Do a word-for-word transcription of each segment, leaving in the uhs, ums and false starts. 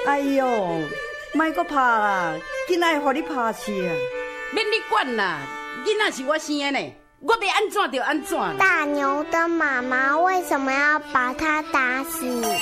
哎呦，莫阁拍啦，囡仔会互你拍死啊！ 免你管啦，囡仔是我生的呢，我要安怎就安怎。 大牛的妈妈为什么要把他打死？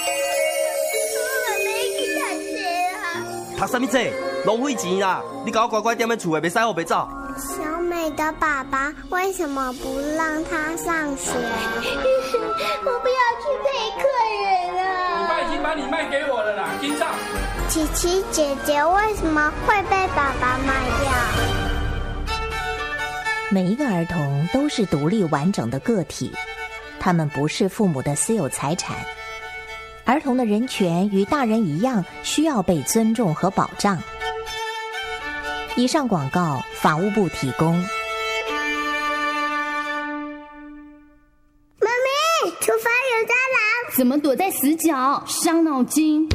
读什么册？浪费钱啦！你给我乖乖踮在厝的，袂使我袂走。 小美的爸爸为什么不让他上学？我不要去陪客人了。 你爸已经把你卖给我了啦，听上。 琪琪姐姐为什么会被爸爸卖掉？ 每一个儿童都是独立完整的个体，他们不是父母的私有财产。儿童的人权与大人一样，需要被尊重和保障。以上广告，法务部提供。 妈咪，厨房有蟑螂！ 怎么躲在死角？伤脑筋。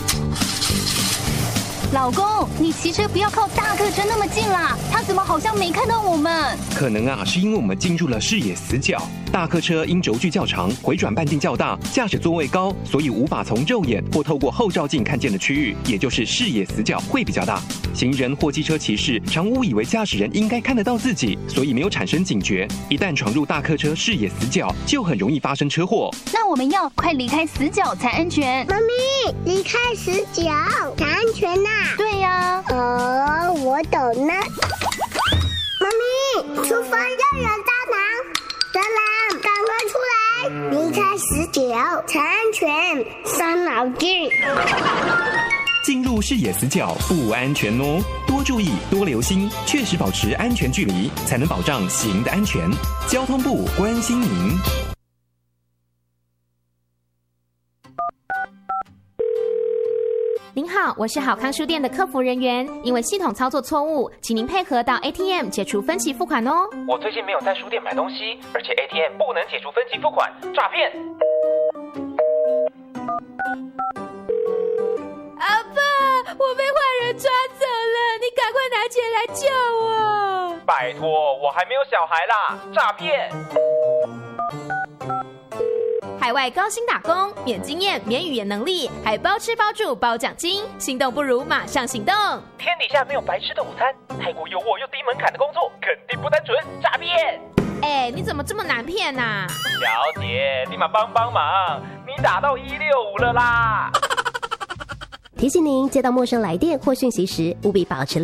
老公，你骑车不要靠大客车那么近啦，他怎么好像没看到我们？ 可能啊，是因为我们进入了视野死角。大客车因轴距较长，回转半径较大，驾驶座位高，所以无法从肉眼或透过后照镜看见的区域，也就是视野死角会比较大。行人或机车骑士常误以为驾驶人应该看得到自己，所以没有产生警觉。一旦闯入大客车视野死角，就很容易发生车祸。 那我们要快离开死角才安全。 妈咪，离开死角才安全呐、啊。 对呀、啊。 哦，我懂了。妈咪，厨房要有蟑螂，蟑螂赶快出来！离开死角才安全，伤脑筋。 进入视野死角不安全哦，多注意，多留心，确实保持安全距离，才能保障行的安全。交通部关心您。 您好，我是好康书店的客服人员，因为系统操作错误，请您配合到 A T M 解除分期付款哦。 我最近没有在书店买东西，而且 A T M 不能解除分期付款，诈骗！ 阿爸，我被坏人抓走了，你赶快拿钱来救我！ 拜托，我还没有小孩啦，诈骗！ 海外高薪打工，免经验、免语言能力，还包吃包住包奖金，心动不如马上行动！ 天底下没有白吃的午餐，泰国有我又低门槛的工作，肯定不单纯，诈骗！ 哎，你怎么这么难骗啊？ 小姐，立马帮帮忙，你打到一六五了啦！ 提醒您，接到陌生来电或讯息时，务必保持